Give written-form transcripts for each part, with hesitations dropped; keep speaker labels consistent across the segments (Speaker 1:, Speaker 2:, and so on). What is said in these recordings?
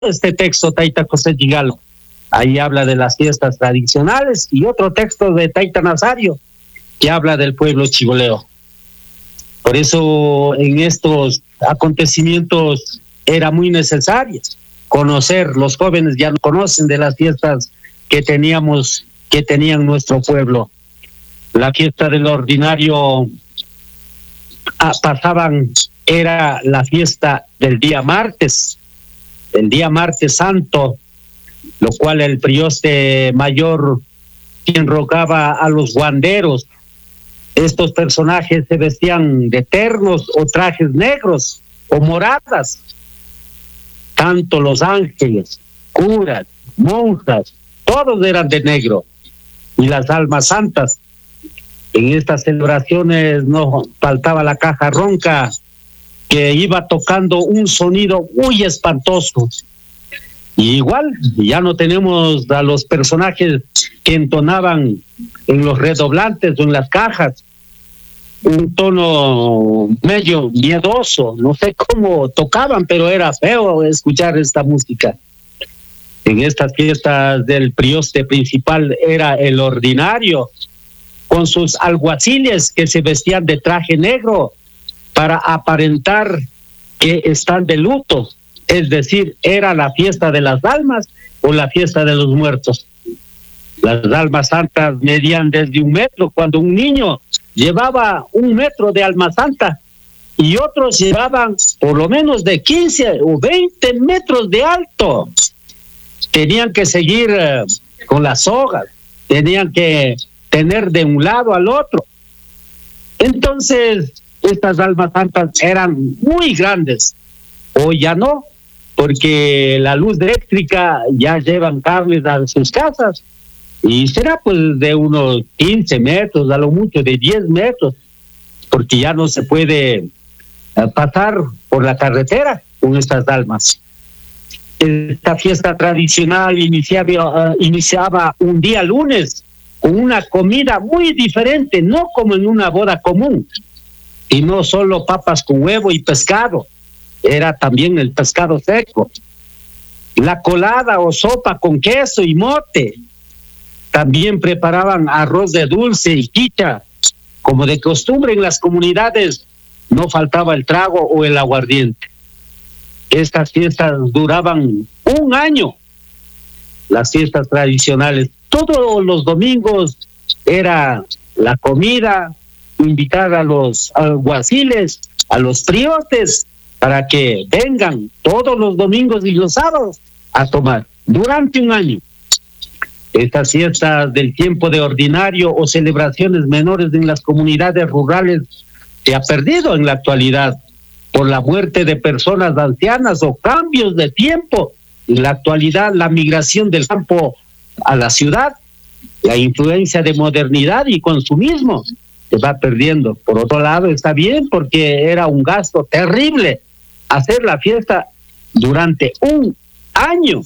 Speaker 1: este texto, Taita José Gigalo. Ahí habla de las fiestas tradicionales y otro texto de Taita Nazario que habla del pueblo chiboleo. Por eso en estos acontecimientos era muy necesario conocer, los jóvenes ya no conocen de las fiestas que tenían nuestro pueblo. La fiesta del ordinario era la fiesta del día martes, el día martes santo, lo cual el prioste mayor, quien rogaba a los guanderos, estos personajes se vestían de ternos o trajes negros o moradas, tanto los ángeles, curas, monjas, todos eran de negro, y las almas santas. En estas celebraciones no faltaba la caja ronca, que iba tocando un sonido muy espantoso. Y igual, ya no tenemos a los personajes que entonaban en los redoblantes o en las cajas un tono medio miedoso, no sé cómo tocaban, pero era feo escuchar esta música. En estas fiestas del prioste principal era el ordinario, con sus alguaciles que se vestían de traje negro para aparentar que están de luto, es decir, era la fiesta de las almas o la fiesta de los muertos. Las almas santas medían desde 1 metro, cuando un niño llevaba 1 metro de alma santa y otros llevaban por lo menos de 15 o 20 metros de alto. Tenían que seguir con las sogas, tenían que tener de un lado al otro. Entonces, estas almas santas eran muy grandes. Hoy ya no, porque la luz eléctrica ya llevan cables a sus casas y será pues de unos 15 metros, a lo mucho de 10 metros, porque ya no se puede pasar por la carretera con estas almas. Esta fiesta tradicional iniciaba un día lunes con una comida muy diferente, no como en una boda común, y no solo papas con huevo y pescado, era también el pescado seco, la colada o sopa con queso y mote. También preparaban arroz de dulce y chicha. Como de costumbre en las comunidades, no faltaba el trago o el aguardiente. Estas fiestas duraban 1 año, las fiestas tradicionales. Todos los domingos era la comida, invitar a los alguaciles, a los priotes, para que vengan todos los domingos y los sábados a tomar durante 1 año. Estas fiestas del tiempo de ordinario o celebraciones menores en las comunidades rurales se ha perdido en la actualidad por la muerte de personas ancianas o cambios de tiempo. En la actualidad, la migración del campo a la ciudad, la influencia de modernidad y consumismo se va perdiendo. Por otro lado, está bien porque era un gasto terrible hacer la fiesta durante 1 año.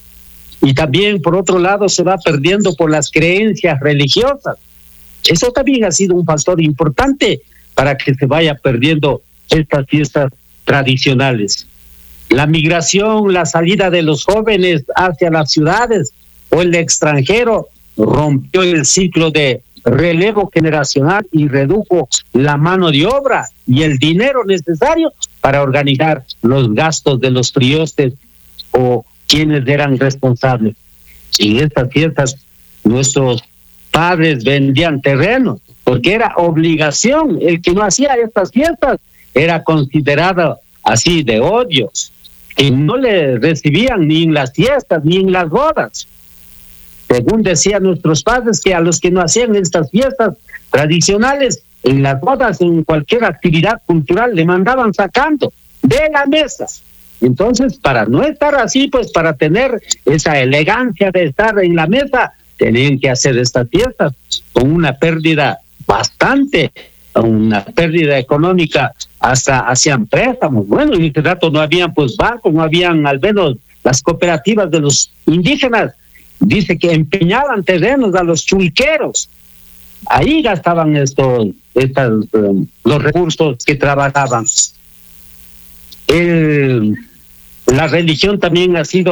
Speaker 1: Y también, por otro lado, se va perdiendo por las creencias religiosas. Eso también ha sido un factor importante para que se vaya perdiendo estas fiestas tradicionales. La migración, la salida de los jóvenes hacia las ciudades o el extranjero rompió el ciclo de relevo generacional y redujo la mano de obra y el dinero necesario para organizar los gastos de los priostes o quienes eran responsables. En estas fiestas nuestros padres vendían terrenos porque era obligación. El que no hacía estas fiestas era considerado así de odio, y no le recibían ni en las fiestas ni en las bodas. Según decían nuestros padres, que a los que no hacían estas fiestas tradicionales, en las bodas, en cualquier actividad cultural, le mandaban sacando de la mesa. Entonces, para no estar así, pues para tener esa elegancia de estar en la mesa, tenían que hacer estas fiestas con una pérdida bastante, una pérdida económica, hasta hacían préstamos. Bueno, en este rato no habían pues bancos, no habían al menos las cooperativas de los indígenas. Dice que empeñaban terrenos a los chulqueros. Ahí gastaban los recursos que trabajaban. La religión también ha sido